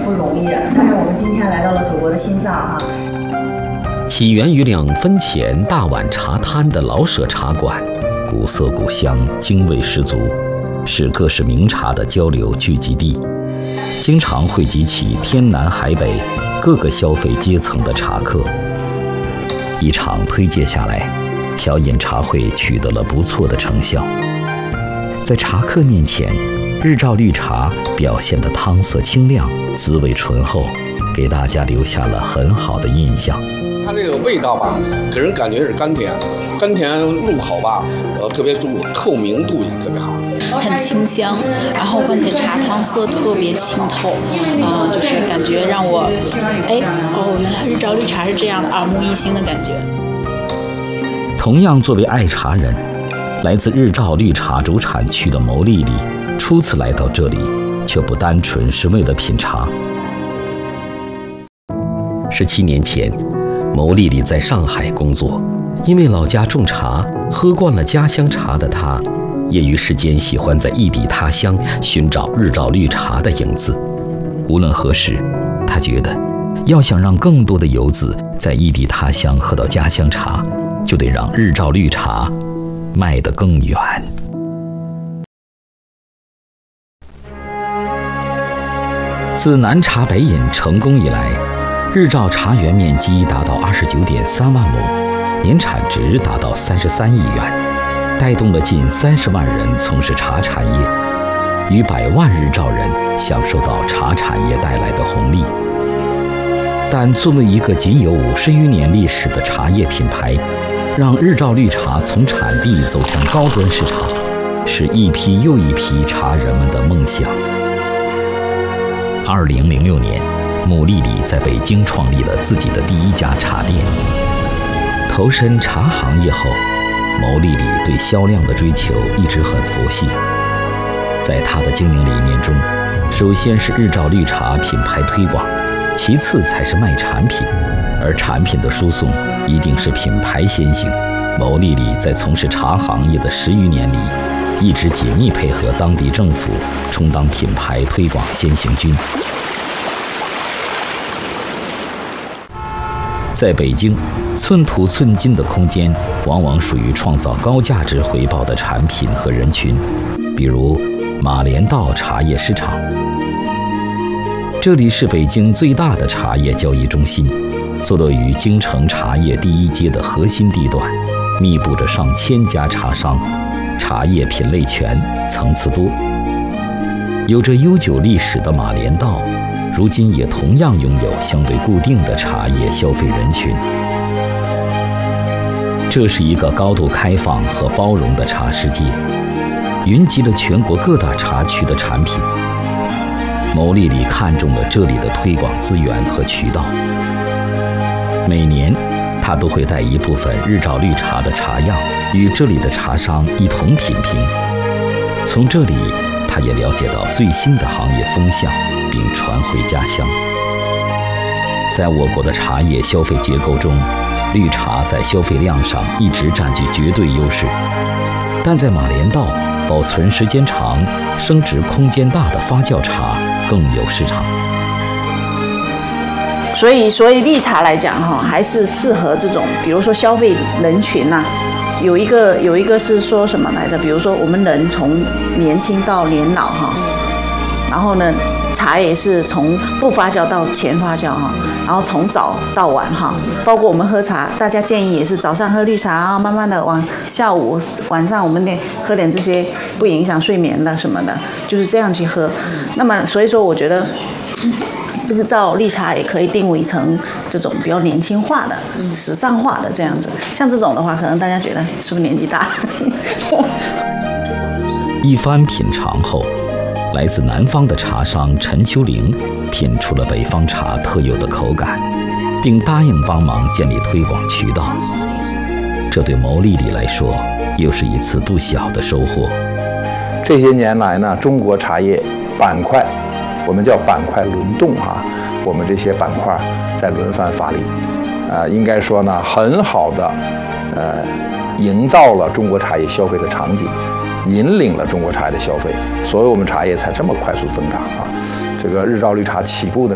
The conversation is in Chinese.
不容易的。但是我们今天来到了祖国的心脏哈。 起源于2分钱大碗茶摊的老舍茶馆，古色古香，京味十足，是各式名茶的交流聚集地，经常汇集起天南海北各个消费阶层的茶客。一场推介下来，小饮茶会取得了不错的成效。在茶客面前，日照绿茶表现得汤色清亮，滋味醇厚，给大家留下了很好的印象。 它这个味道吧，给人感觉是甘甜，甘甜入口吧，特别重，透明度也特别好， 很清香，然后关键茶汤色特别清透，就是感觉让我，原来日照绿茶是这样的，耳目一新的感觉。 同样作为爱茶人，来自日照绿茶主产区的牟丽丽，初次来到这里，却不单纯是为了品茶。17年前，牟丽丽在上海工作，因为老家种茶，喝惯了家乡茶的她，业余时间喜欢在异地他乡寻找日照绿茶的影子。无论何时，她觉得，要想让更多的游子在异地他乡喝到家乡茶，就得让日照绿茶卖得更远。自南茶北饮成功以来，日照茶园面积达到29.3万亩，年产值达到33亿元，带动了近30万人从事茶产业，逾100万日照人享受到茶产业带来的红利。但作为一个仅有50余年历史的茶叶品牌，让日照绿茶从产地走向高端市场，是一批又一批茶人们的梦想。2006年，牟丽丽在北京创立了自己的第一家茶店。投身茶行业后，牟丽丽对销量的追求一直很佛系。在她的经营理念中，首先是日照绿茶品牌推广，其次才是卖产品，而产品的输送一定是品牌先行。牟丽丽在从事茶行业的10余年里，一直紧密配合当地政府，充当品牌推广先行军。在北京，寸土寸金的空间往往属于创造高价值回报的产品和人群，比如马连道茶叶市场。这里是北京最大的茶叶交易中心，坐落于京城茶叶第1街的核心地段，密布着上千家茶商，茶叶品类全，层次多。有着悠久历史的马连道，如今也同样拥有相对固定的茶叶消费人群。这是一个高度开放和包容的茶世界，云集了全国各大茶区的产品。牟丽丽看中了这里的推广资源和渠道，每年她都会带一部分日照绿茶的茶样与这里的茶商一同品评，从这里她也了解到最新的行业风向，并传回家乡。在我国的茶叶消费结构中，绿茶在消费量上一直占据绝对优势，但在马连道，保存时间长、升值空间大的发酵茶更有市场。 所以绿茶来讲还是适合这种，比如说消费人群呐。有一个是说什么来着？比如说我们人从年轻到年老然后呢，茶也是从不发酵到前发酵然后从早到晚包括我们喝茶，大家建议也是早上喝绿茶慢慢的往下午晚上我们得喝点这些不影响睡眠的什么的，就是这样去喝。那么所以说我觉得日照绿茶也可以定位成这种比较年轻化的、时尚化的这样子。像这种的话，可能大家觉得是不是年纪大？ 一番品尝后，来自南方的茶商陈秋玲品出了北方茶特有的口感，并答应帮忙建立推广渠道。这对牟丽丽来说，又是一次不小的收获。 这些年来呢，中国茶叶板块，我们叫板块轮动我们这些板块在轮番发力，应该说呢，很好的营造了中国茶叶消费的场景，引领了中国茶叶的消费，所以我们茶叶才这么快速增长这个日照绿茶起步的